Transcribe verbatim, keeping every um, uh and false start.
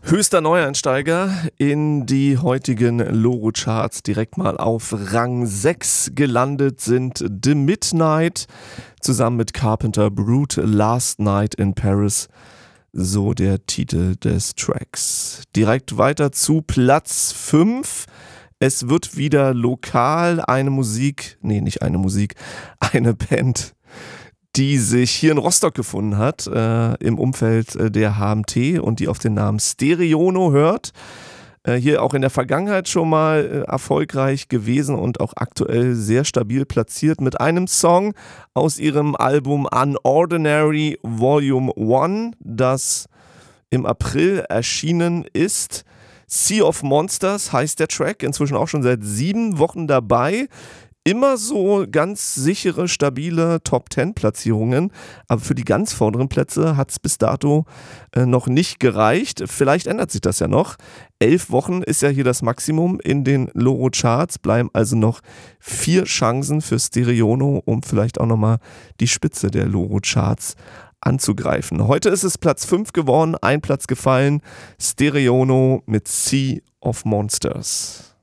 Höchster Neueinsteiger in die heutigen Loro-Charts. Direkt mal auf Rang sechs gelandet sind The Midnight zusammen mit Carpenter Brut, Last Night in Paris. So der Titel des Tracks. Direkt weiter zu Platz fünf. Es wird wieder lokal eine Musik, nee, nicht eine Musik, eine Band, die sich hier in Rostock gefunden hat, äh, im Umfeld äh, der H M T und die auf den Namen Stereono hört. Äh, hier auch in der Vergangenheit schon mal äh, erfolgreich gewesen und auch aktuell sehr stabil platziert mit einem Song aus ihrem Album Unordinary Volume eins, das im April erschienen ist. Sea of Monsters heißt der Track, inzwischen auch schon seit sieben Wochen dabei. Immer so ganz sichere, stabile Top-Zehn-Platzierungen, aber für die ganz vorderen Plätze hat es bis dato äh, noch nicht gereicht. Vielleicht ändert sich das ja noch. Elf Wochen ist ja hier das Maximum in den Loro-Charts, bleiben also noch vier Chancen für Stereono, um vielleicht auch nochmal die Spitze der Loro-Charts anzugreifen. Heute ist es Platz fünf geworden, ein Platz gefallen. Stereono mit Sea of Monsters.